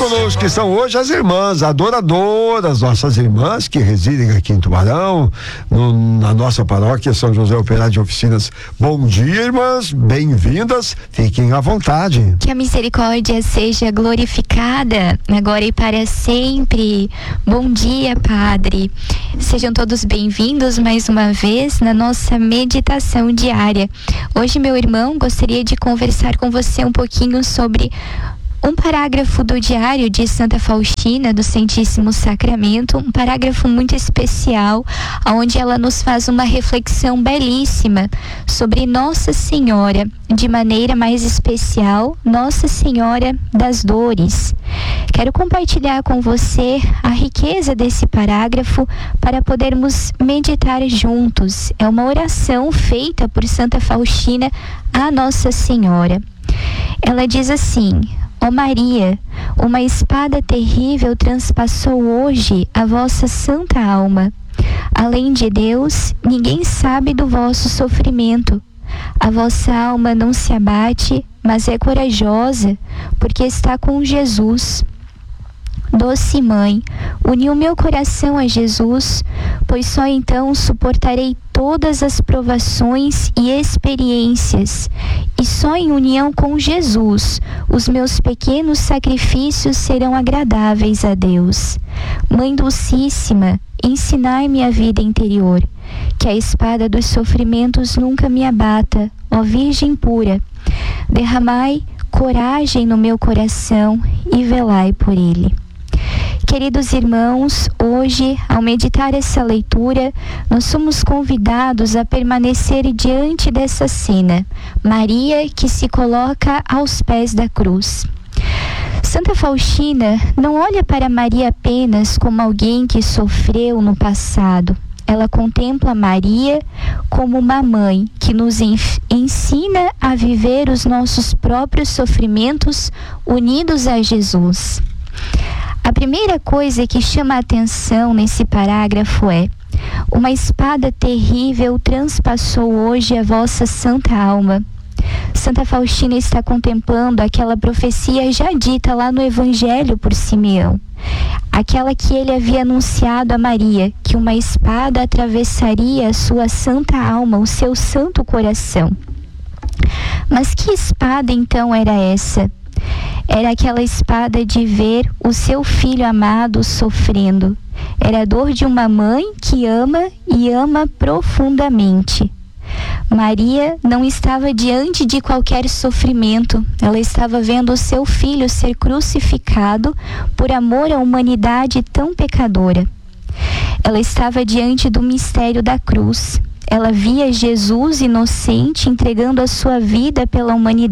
conosco estão hoje as irmãs adoradoras, nossas irmãs que residem aqui em Tubarão, na nossa paróquia São José Operário de Oficinas. Bom dia, irmãs, bem-vindas, fiquem à vontade. Que a misericórdia seja glorificada agora e para sempre. Bom dia, Padre. Sejam todos bem-vindos mais uma vez na nossa meditação diária. Hoje, meu irmão, gostaria de conversar com você um pouquinho sobre um parágrafo do diário de Santa Faustina do Santíssimo Sacramento, um parágrafo muito especial, onde ela nos faz uma reflexão belíssima sobre Nossa Senhora, de maneira mais especial, Nossa Senhora das Dores. Quero compartilhar com você a riqueza desse parágrafo para podermos meditar juntos. É uma oração feita por Santa Faustina a Nossa Senhora. Ela diz assim: Ó Maria, uma espada terrível transpassou hoje a vossa santa alma. Além de Deus, ninguém sabe do vosso sofrimento. A vossa alma não se abate, mas é corajosa, porque está com Jesus. Doce Mãe, uni o meu coração a Jesus, pois só então suportarei todas as provações e experiências, e só em união com Jesus os meus pequenos sacrifícios serão agradáveis a Deus. Mãe Dulcíssima, ensinai-me a vida interior, que a espada dos sofrimentos nunca me abata, ó Virgem pura. Derramai coragem no meu coração e velai por ele. Queridos irmãos, hoje, ao meditar essa leitura, nós somos convidados a permanecer diante dessa cena, Maria que se coloca aos pés da cruz. Santa Faustina não olha para Maria apenas como alguém que sofreu no passado. Ela contempla Maria como uma mãe que nos ensina a viver os nossos próprios sofrimentos unidos a Jesus. A primeira coisa que chama a atenção nesse parágrafo é: uma espada terrível transpassou hoje a vossa santa alma. Santa Faustina está contemplando aquela profecia já dita lá no Evangelho por Simeão. Aquela que ele havia anunciado a Maria, que uma espada atravessaria a sua santa alma, o seu santo coração. Mas que espada então era essa? Era aquela espada de ver o seu filho amado sofrendo. Era a dor de uma mãe que ama e ama profundamente. Maria não estava diante de qualquer sofrimento. Ela estava vendo o seu filho ser crucificado por amor à humanidade tão pecadora. Ela estava diante do mistério da cruz. Ela via Jesus inocente entregando a sua vida pela humanidade.